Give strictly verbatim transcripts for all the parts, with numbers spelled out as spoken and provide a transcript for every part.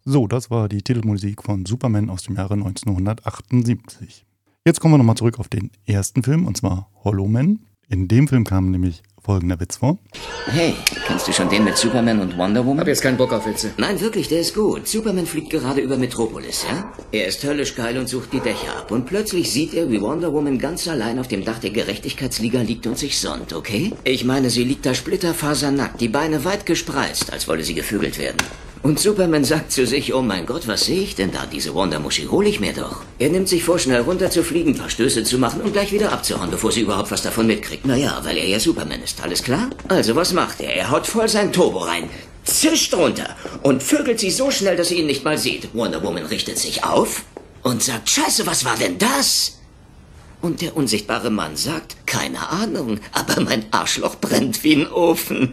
So, das war die Titelmusik von Superman aus dem Jahre neunzehnhundertachtundsiebzig. Jetzt kommen wir nochmal zurück auf den ersten Film, und zwar Hollow Man. In dem Film kam nämlich folgender Witz vor. Hey, kennst du schon den mit Superman und Wonder Woman? Hab jetzt keinen Bock auf Witze. Nein, wirklich, der ist gut. Superman fliegt gerade über Metropolis, ja? Er ist höllisch geil und sucht die Dächer ab. Und plötzlich sieht er, wie Wonder Woman ganz allein auf dem Dach der Gerechtigkeitsliga liegt und sich sonnt, okay? Ich meine, sie liegt da splitterfasernackt, die Beine weit gespreizt, als wolle sie gevögelt werden. Und Superman sagt zu sich, oh mein Gott, was sehe ich denn da? Diese Wondermuschi hol ich mir doch. Er nimmt sich vor, schnell runter zu fliegen, ein paar Stöße zu machen und gleich wieder abzuhauen, bevor sie überhaupt was davon mitkriegt. Naja, weil er ja Superman ist, alles klar? Also, was macht er? Er haut voll sein Turbo rein, zischt runter und vögelt sie so schnell, dass sie ihn nicht mal sieht. Wonder Woman richtet sich auf und sagt, Scheiße, was war denn das? Und der unsichtbare Mann sagt, keine Ahnung, aber mein Arschloch brennt wie ein Ofen.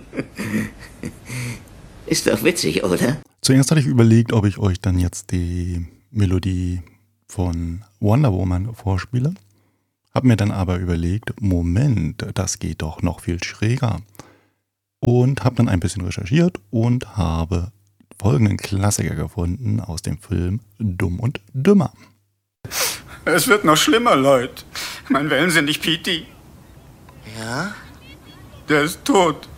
Ist doch witzig, oder? Zuerst hatte ich überlegt, ob ich euch dann jetzt die Melodie von Wonder Woman vorspiele. Hab mir dann aber überlegt, Moment, das geht doch noch viel schräger. Und habe dann ein bisschen recherchiert und habe folgenden Klassiker gefunden aus dem Film Dumm und Dümmer. Es wird noch schlimmer, Leute. Mein Wellensinnig Petey. Ja? Der ist tot.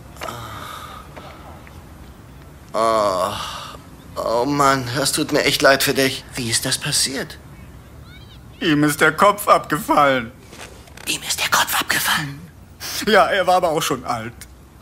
Oh, oh Mann, das tut mir echt leid für dich. Wie ist das passiert? Ihm ist der Kopf abgefallen. Ihm ist der Kopf abgefallen? Ja, er war aber auch schon alt.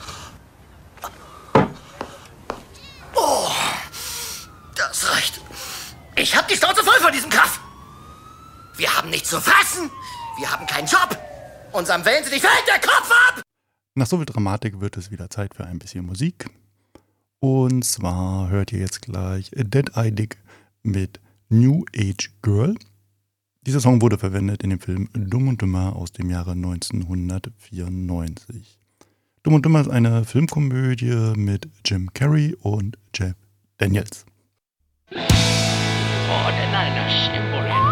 Oh, das reicht. Ich hab die Schnauze voll von diesem Kaff. Wir haben nichts zu fressen. Wir haben keinen Job. Unserem Wellensinnig fällt der Kopf ab. Nach so viel Dramatik wird es wieder Zeit für ein bisschen Musik. Und zwar hört ihr jetzt gleich Dead Eye Dick mit New Age Girl. Dieser Song wurde verwendet in dem Film Dumm und Dümmer aus dem Jahre neunzehnhundertvierundneunzig. Dumm und Dümmer ist eine Filmkomödie mit Jim Carrey und Jeff Daniels. Orden einer Symbol.